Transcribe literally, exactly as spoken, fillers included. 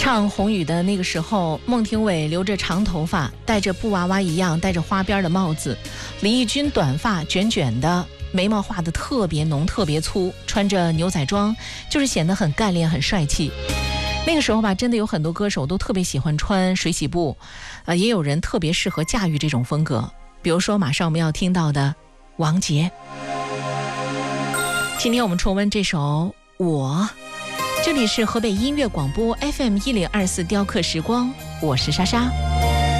唱红雨的那个时候，孟庭苇留着长头发，戴着布娃娃一样戴着花边的帽子，李翊君短发卷卷的，眉毛画得特别浓特别粗，穿着牛仔装，就是显得很干练很帅气。那个时候吧，真的有很多歌手都特别喜欢穿水洗布，呃，也有人特别适合驾驭这种风格，比如说马上我们要听到的王杰。今天我们重温这首我，这里是河北音乐广播 F M 一零二四雕刻时光，我是莎莎。